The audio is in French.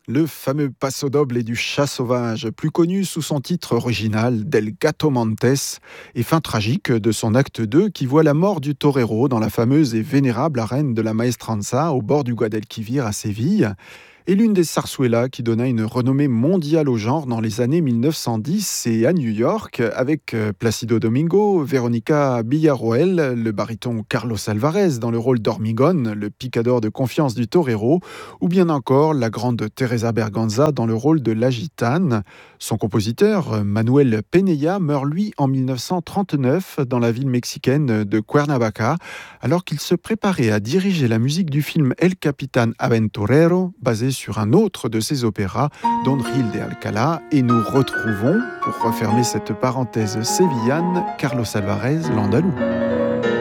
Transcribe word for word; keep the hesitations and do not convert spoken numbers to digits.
Le fameux Paso Doble du chat sauvage, plus connu sous son titre original d'El Gato Montes, et fin tragique de son acte deux qui voit la mort du torero dans la fameuse et vénérable arène de la Maestranza au bord du Guadalquivir à Séville, et l'une des zarzuelas qui donna une renommée mondiale au genre dans les années mille neuf cent dix et à New York, avec Placido Domingo, Veronica Villarroel, le baryton Carlos Alvarez dans le rôle d'Hormigón, le picador de confiance du torero, ou bien encore la grande Teresa Berganza dans le rôle de la gitane. Son compositeur, Manuel Penella, meurt lui en mille neuf cent trente-neuf dans la ville mexicaine de Cuernavaca, alors qu'il se préparait à diriger la musique du film El Capitán Aventurero, basé sur un autre de ses opéras, Don Gil de Alcalá, et nous retrouvons, pour refermer cette parenthèse sévillane, Carlos Alvarez, l'Andalou.